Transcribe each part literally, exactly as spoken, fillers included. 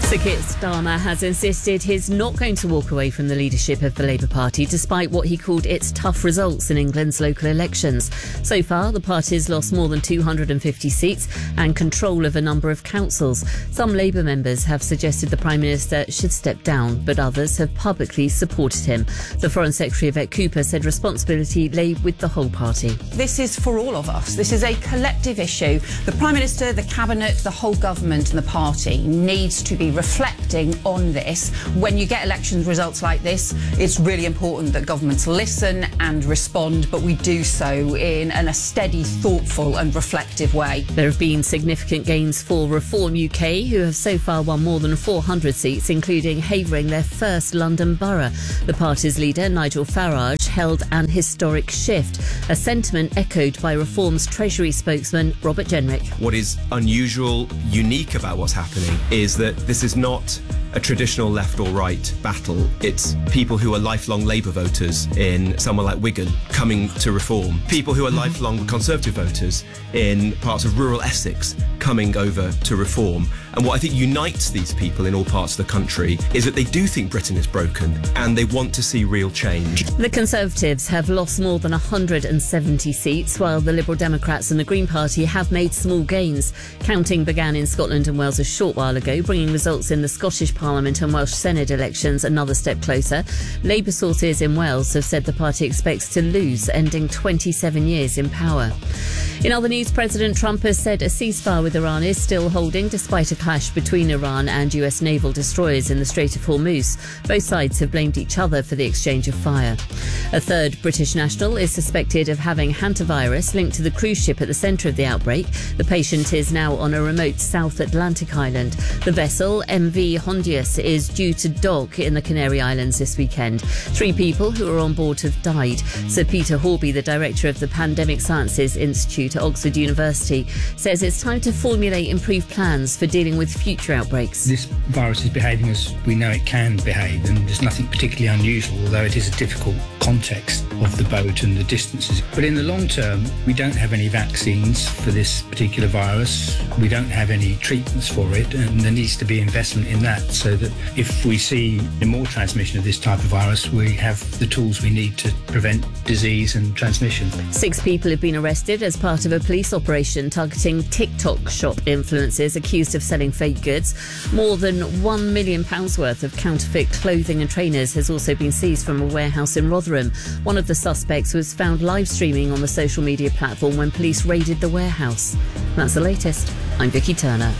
Sir Keir Starmer has insisted he's not going to walk away from the leadership of the Labour Party despite what he called its tough results in England's local elections. So far, the party's lost more than two hundred fifty seats and control of a number of councils. Some Labour members have suggested the Prime Minister should step down, but others have publicly supported him. The Foreign Secretary, Yvette Cooper, said responsibility lay with the whole party. This is for all of us. This is a collective issue. The Prime Minister, the Cabinet, the whole government and the party needs to be reflecting on this. When you get election results like this, it's really important that governments listen and respond, but we do so in, in a steady, thoughtful and reflective way. There have been significant gains for Reform U K, who have so far won more than four hundred seats, including havering their first London borough. The party's leader, Nigel Farage, held an historic shift, a sentiment echoed by Reform's Treasury spokesman, Robert Jenrick. What is unusual, unique about what's happening is that this is not a traditional left or right battle. It's people who are lifelong Labour voters in somewhere like Wigan coming to Reform. People who are lifelong Conservative voters in parts of rural Essex coming over to Reform. And what I think unites these people in all parts of the country is that they do think Britain is broken and they want to see real change. The Conservatives have lost more than one hundred seventy seats, while the Liberal Democrats and the Green Party have made small gains. Counting began in Scotland and Wales a short while ago, bringing results in the Scottish Parliament and Welsh Senate elections another step closer. Labour sources in Wales have said the party expects to lose, ending twenty-seven years in power. In other news, President Trump has said a ceasefire with Iran is still holding despite a clash between Iran and U S naval destroyers in the Strait of Hormuz. Both sides have blamed each other for the exchange of fire. A third British national is suspected of having hantavirus linked to the cruise ship at the centre of the outbreak. The patient is now on a remote South Atlantic island. The vessel, M V Hondius, is due to dock in the Canary Islands this weekend. Three people who were on board have died. Sir Peter Horby, the director of the Pandemic Sciences Institute at Oxford University, says it's time to formulate improved plans for dealing with future outbreaks. This virus is behaving as we know it can behave, and there's nothing particularly unusual, although it is a difficult context of the boat and the distances. But in the long term, we don't have any vaccines for this particular virus. We don't have any treatments for it, and there needs to be investment in that so that if we see more transmission of this type of virus, we have the tools we need to prevent disease and transmission. Six people have been arrested as part of a police operation targeting TikTok shop influencers accused of selling fake goods. More than one million pounds worth of counterfeit clothing and trainers has also been seized from a warehouse in Rotherham. One of the suspects was found live streaming on the social media platform when police raided the warehouse. That's the latest. I'm Vicky Turner.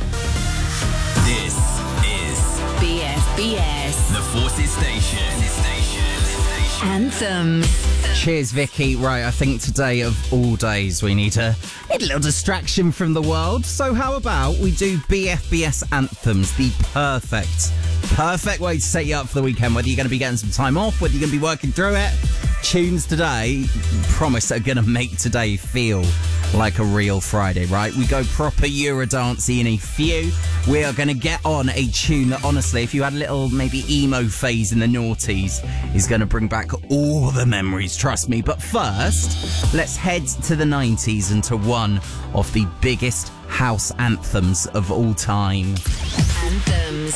This is B F B S, the Forces Station. Anthems. Cheers, Vicky. Right, I think today of all days we need a, need a little distraction from the world. So how about we do B F B S Anthems, the perfect, perfect way to set you up for the weekend, whether you're going to be getting some time off, whether you're going to be working through it. Tunes today, promise, are going to make today feel like a real Friday, right? We go proper Eurodancey in a few. We are going to get on a tune that, honestly, if you had a little maybe emo phase in the noughties, is going to bring back all the memories, trust me. But first, let's head to the nineties and to one of the biggest house anthems of all time. Anthems.